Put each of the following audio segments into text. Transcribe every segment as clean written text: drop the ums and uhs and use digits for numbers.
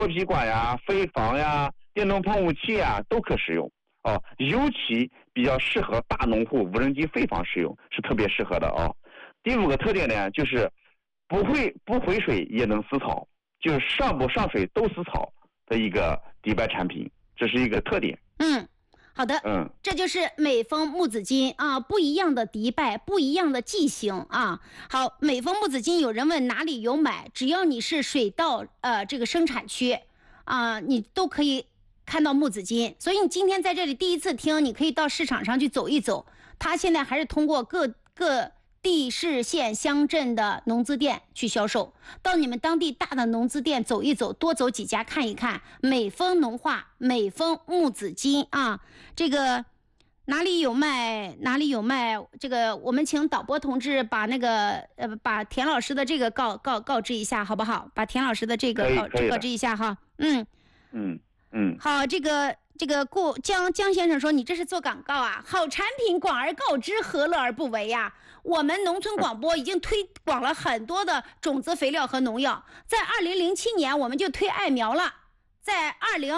皮管呀、飞房呀、电动喷雾器呀都可使用哦。尤其比较适合大农户无人机飞房使用，是特别适合的哦。第5个特点呢，就是不回水也能撕草，就是上不上水都撕草的一个迪拜产品，这是一个特点。 好的，这就是美丰木子金啊，不一样的迪拜，不一样的剂型啊。好，美丰木子金有人问哪里有买，只要你是水稻这个生产区啊，你都可以看到木子金。所以你今天在这里第一次听，你可以到市场上去走一走，它现在还是通过各地市县乡镇的农资店去销售，到你们当地大的农资店走一走，多走几家看一看。美丰农化、美丰木子金啊，这个哪里有卖哪里有卖。这个我们请导播同志把那个把田老师的这个告知一下好不好？把田老师的这个告知一下哈。好，这个江先生说，你这是做广告啊？好产品广而告之，何乐而不为呀？我们农村广播已经推广了很多的种子肥料和农药，在2007年我们就推艾苗了，在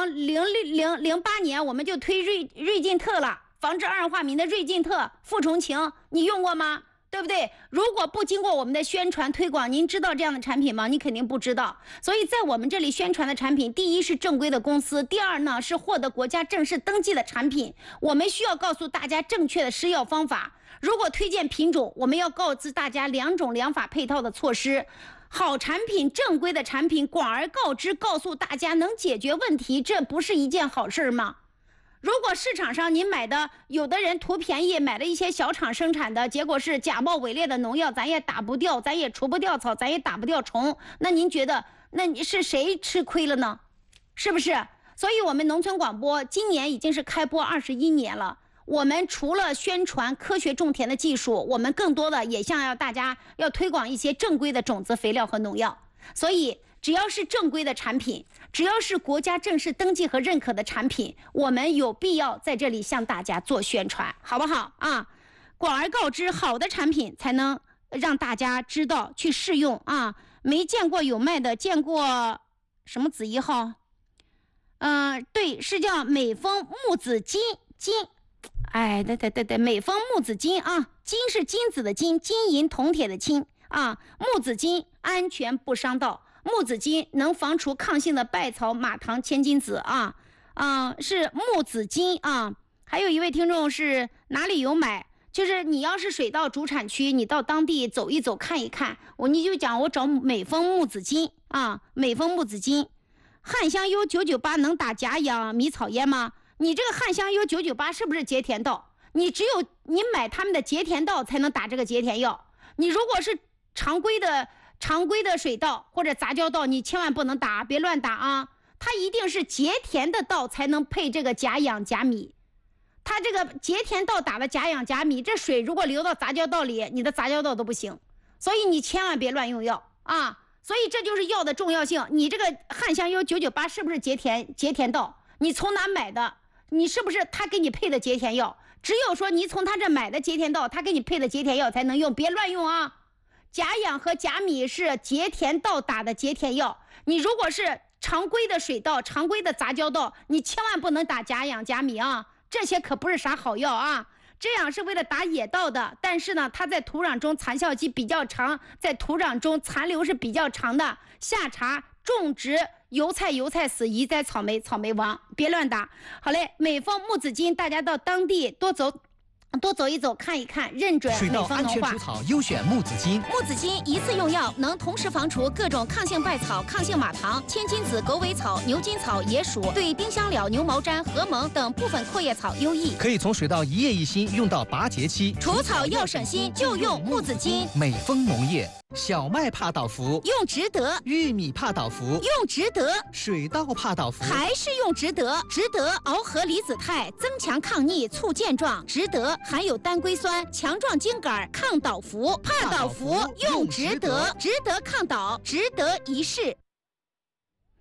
2008年我们就推瑞劲特了，防治二氧化醚的瑞劲特、复虫情，你用过吗？对不对？如果不经过我们的宣传推广，您知道这样的产品吗？你肯定不知道。所以在我们这里宣传的产品，第一是正规的公司，第二呢是获得国家正式登记的产品。我们需要告诉大家正确的施药方法。如果推荐品种，我们要告知大家2种2法配套的措施。好产品、正规的产品广而告之，告诉大家能解决问题，这不是一件好事吗？如果市场上您买的，有的人图便宜买了一些小厂生产的，结果是假冒伪劣的农药，咱也打不掉，咱也除不掉草，咱也打不掉虫，那您觉得那你是谁吃亏了呢？是不是？所以我们农村广播今年已经是开播21年了，我们除了宣传科学种田的技术，我们更多的也想要大家要推广一些正规的种子肥料和农药。所以只要是正规的产品，只要是国家正式登记和认可的产品，我们有必要在这里向大家做宣传，好不好啊？广而告之，好的产品才能让大家知道去试用啊。没见过有卖的，见过什么子1号？对，是叫美丰木子金。哎，对，美丰木子金啊，金是金子的金，金银铜铁的金啊，木子金安全不伤道。木子金能防除抗性的稗草、马糖、千金子啊，是木子金啊。还有一位听众是哪里有买？就是你要是水稻主产区，你到当地走一走看一看，你就讲我找美丰木子金啊，美丰木子金。汉香优998能打甲氧迷草烟吗？你这个汉香优998是不是秸田稻？你只有你买他们的秸田稻才能打这个秸田药。你如果是常规的水稻或者杂交稻，你千万不能打，别乱打啊！它一定是秸田的稻才能配这个甲氧甲醚。它这个秸田稻打的甲氧甲醚，这水如果流到杂交稻里，你的杂交稻都不行。所以你千万别乱用药啊！所以这就是药的重要性。你这个汉香优998是不是秸田稻？你从哪买的？你是不是他给你配的秸田药？只有说你从他这买的秸田稻，他给你配的秸田药才能用，别乱用啊！甲氧和甲醚是秸田稻打的秸田药，你如果是常规的水稻、常规的杂交稻，你千万不能打甲氧甲醚啊！这些可不是啥好药啊！这样是为了打野稻的，但是呢，它在土壤中残效期比较长，在土壤中残留是比较长的。夏茬种植油菜死，移栽草莓亡，别乱打。好嘞，美丰木子金，大家到当地多走一走，看一看，认准美丰农化。 水稻安全除草，优选木子金。 木子金一次用药，能同时防除各种抗性稗草、抗性马糖、千金子、狗尾草、牛筋草、野鼠，对丁香蓼、牛毛毡、禾蒙等部分阔叶草优异。 可以从水稻一叶一心用到拔节期， 除草要省心，就用木子金。 美丰农业。小麦怕倒伏， 用值得； 玉米怕倒伏， 用值得； 水稻怕倒伏， 还是用值得。值得螯合离子肽，增强抗逆，促健壮。值得含有单硅酸，强壮茎秆，抗倒伏。怕倒伏用值得，值得抗倒，值得一试。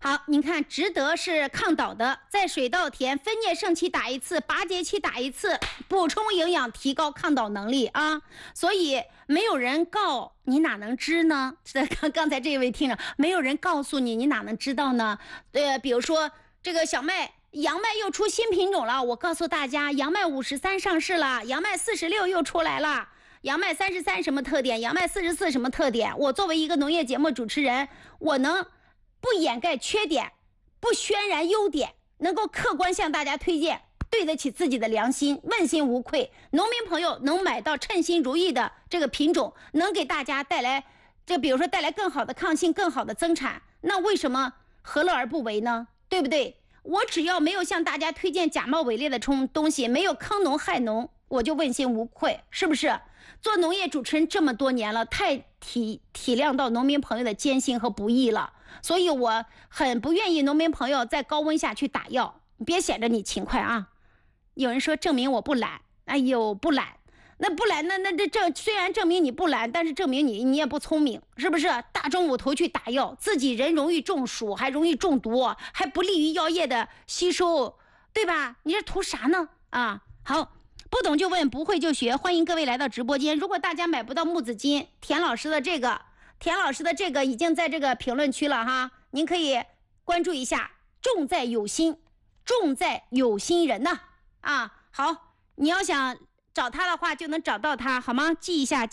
好，您看，值得是抗倒的，在水稻田分蘖盛期打一次，拔节期打一次，补充营养，提高抗倒能力啊。所以没有人告你哪能知呢？刚才这位听着，没有人告诉你，你哪能知道呢？比如说这个小麦。杨麦又出新品种了，我告诉大家，杨麦53上市了，杨麦46又出来了。杨麦33什么特点？杨麦44什么特点？我作为一个农业节目主持人，我能不掩盖缺点，不渲染优点，能够客观向大家推荐，对得起自己的良心，问心无愧。农民朋友能买到称心如意的这个品种，能给大家带来比如说带来更好的抗性，更好的增产，那为什么何乐而不为呢？对不对？我只要没有向大家推荐假冒伪劣的东西，没有坑农害农，我就问心无愧，是不是？做农业主持人这么多年了，太体谅到农民朋友的艰辛和不易了，所以我很不愿意农民朋友在高温下去打药。你别显着你勤快啊！有人说证明我不懒，哎呦，不懒。那不懒，那虽然证明你不懒，但是证明你也不聪明，是不是？大中午头去打药，自己人容易中暑，还容易中毒，还不利于药液的吸收，对吧？你这图啥呢？啊，好，不懂就问，不会就学，欢迎各位来到直播间。如果大家买不到木子金，田老师的这个已经在这个评论区了哈，您可以关注一下，重在有心，重在有心人呐。啊，好，你要想找他的话就能找到他，好吗？记一下。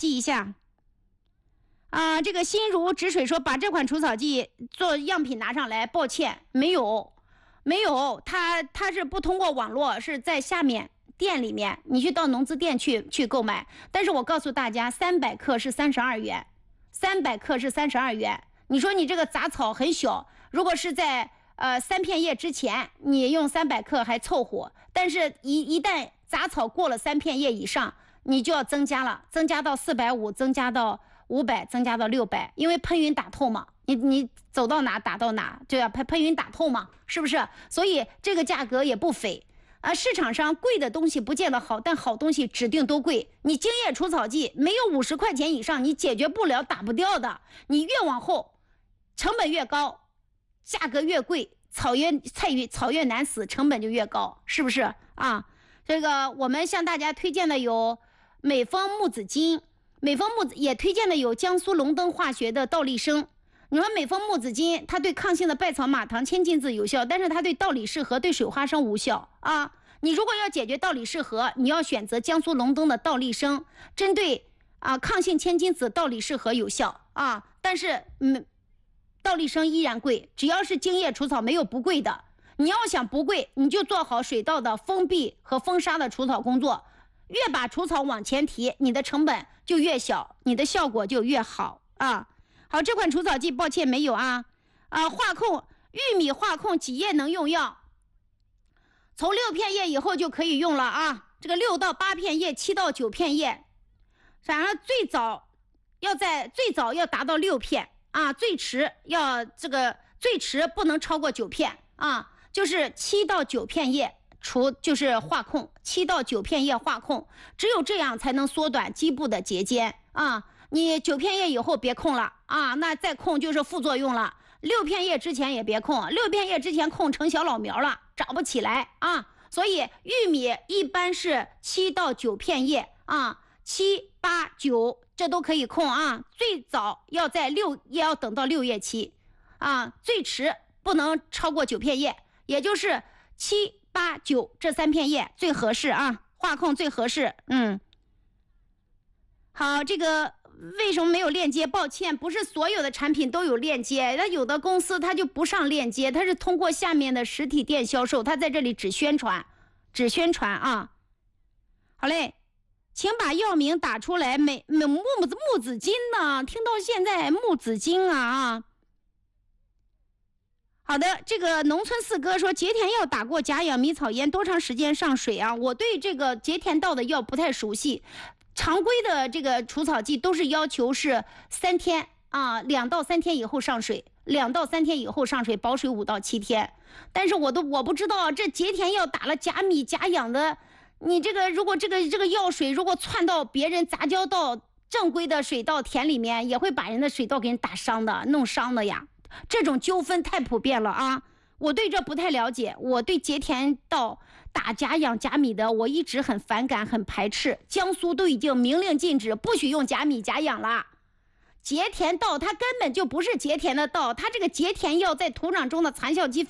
这个心如止水说把这款除草剂做样品拿上来，抱歉，没有，他是不通过网络，是在下面店里面，你去到农资店去购买。但是我告诉大家，300克是32元，300克是32元。你说你这个杂草很小，如果是在3片叶之前，你用300克还凑合，但是一旦杂草过了3片叶以上，你就要增加了，增加到450，增加到500，增加到600，因为喷云打透嘛，你走到哪打到哪，就要喷云打透嘛，是不是？所以这个价格也不菲啊。市场上贵的东西不见得好，但好东西指定都贵。你精液除草剂没有50块钱以上，你解决不了、打不掉的。你越往后，成本越高，价格越贵，草越难死，成本就越高，是不是啊？这个我们向大家推荐的有美丰木子金，美丰木子也推荐的有江苏龙灯化学的倒立生。你说美丰木子金，它对抗性的稗草、马糖、千金子有效，但是它对倒理式核、对水花生无效啊。你如果要解决倒理式核，你要选择江苏龙灯的倒立生，针对抗性千金子、倒理式核有效啊。但是倒立生依然贵，只要是精液除草没有不贵的。你要想不贵，你就做好水稻的封闭和封杀的除草工作，越把除草往前提，你的成本就越小，你的效果就越好啊。好，这款除草剂抱歉没有啊。化控玉米化控几叶能用药，从6片叶以后就可以用了啊。这个6到8片叶，7到9片叶，反正最早要达到6片啊，最迟不能超过9片啊。就是7到9片叶就是化控，7到9片叶化控，只有这样才能缩短基部的节间啊。你9片叶以后别控了啊，那再控就是副作用了。6片叶之前也别控，6片叶之前控成小老苗了，长不起来啊。所以玉米一般是7到9片叶啊，7、8、9这都可以控啊。最早要在6，也要等到6叶期啊，最迟不能超过9片叶。也就是7、8、9这3片叶最合适啊，化控最合适。好，这个为什么没有链接？抱歉，不是所有的产品都有链接，那有的公司它就不上链接，它是通过下面的实体店销售，它在这里只宣传啊。好嘞，请把药名打出来。木子金呢？听到现在木子金啊。好的，这个农村四哥说节田药打过甲氧迷草烟，多长时间上水啊？我对这个节田道的药不太熟悉，常规的这个除草剂都是要求是3天啊，2到3天以后上水，2到3天以后上水，保水5到7天。但是我不知道这节田药打了甲米甲氧的，你这个如果这个药水如果窜到别人杂交到正规的水稻田里面，也会把人的水稻给人打伤的，弄伤的呀。 这种纠纷太普遍了啊！我对这不太了解，我对节田稻打假养假米的我一直很反感很排斥，江苏都已经明令禁止不许用假米假养了。节田稻它根本就不是节田的稻，它这个节田药在土壤中的残效期